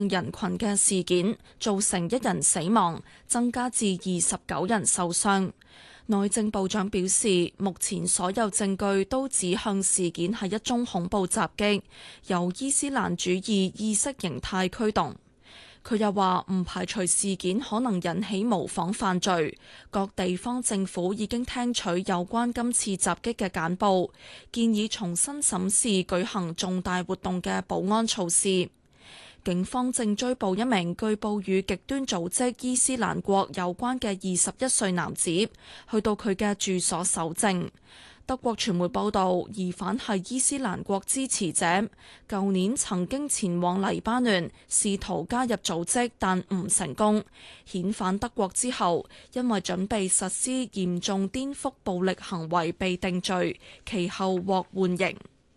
人群嘅事件，造成1人死亡，增加至29人受傷。內政部長表示，目前所有證據都指向事件係一宗恐怖襲擊，由伊斯蘭主義意識形態驅動。佢又話唔排除事件可能引起模仿犯罪，各地方政府已經聽取有關今次襲擊嘅簡報，建議重新審視舉行重大活動嘅保安措施。警方正追捕一名據報與極端組織伊斯蘭國有關嘅21歲男子，去到佢嘅住所搜證。德國傳媒報道，疑犯係伊斯蘭國支持者，舊年曾經前往黎巴嫩試圖加入組織，但唔成功。遣返德國之後，因為準備實施嚴重顛覆暴力行為被定罪，其後獲緩刑。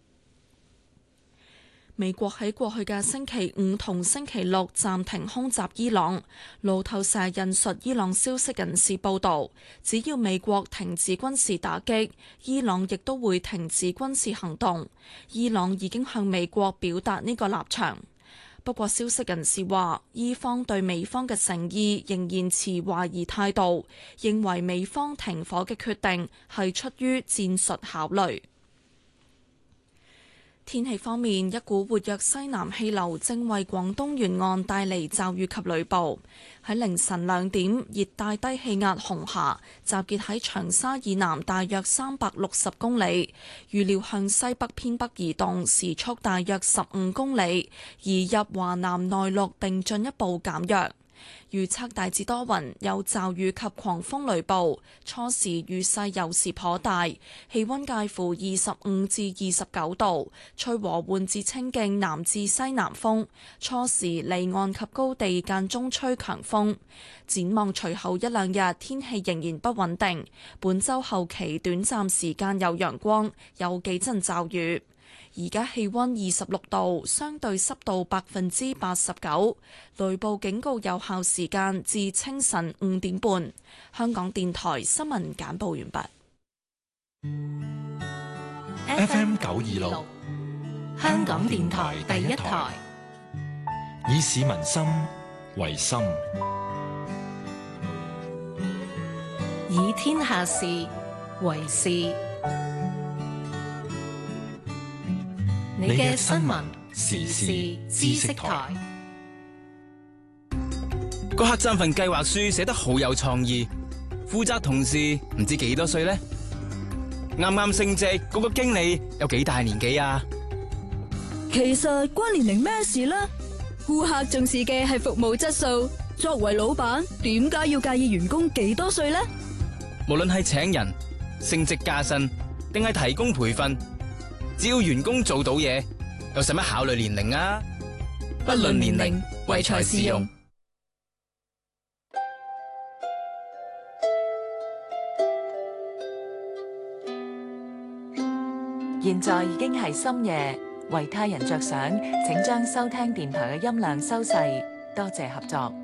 美國喺過去嘅星期五同星期六暫停空襲伊朗。路透社引述伊朗消息人士報導，只要美國停止軍事打擊，伊朗亦都會停止軍事行動。伊朗已經向美國表達呢個立場。不過消息人士話，伊方對美方嘅誠意仍然持懷疑態度，認為美方停火嘅決定係出於戰術考慮。天氣方面，一股活躍西南氣流正為廣東沿岸帶嚟驟雨及雷暴。喺凌晨2點，熱帶低氣壓紅霞集結喺長沙以南大約360公里，預料向西北偏北移動，時速大約15公里，移入華南內陸並進一步減弱。預測大致多雲，有驟雨及狂風雷暴，初時雨勢有時頗大，氣溫介乎25至29度，吹和緩至清勁南至西南風，初時離岸及高地間中吹強風。展望隨後1、2日天氣仍然不穩定，本週後期短暫時間有陽光，有幾陣驟雨。而家氣溫26度，相對濕度89%，雷暴警告有效時間至清晨5點半。香港電台新聞簡報完畢。 FM 926，香港電台第一台，以市民心為心， 以天下事為事。你嘅新聞時事知識台。 個客棧份計劃書寫得好有創意，負責同事唔知幾多歲呢？啱啱升職嗰個經理有幾大年紀啊？ 其實關年齡咩事呢？顧客重視嘅係服務質素，作為老闆點解要介意員工幾多歲呢？ 無論係請人、升職加薪，定係提供培訓，只要員工做到嘢，又使乜考慮年齡啊？不論年齡，唯才是用。 現在已經係深夜，為他人着想，請將收聽電台嘅音量收細，多謝合作。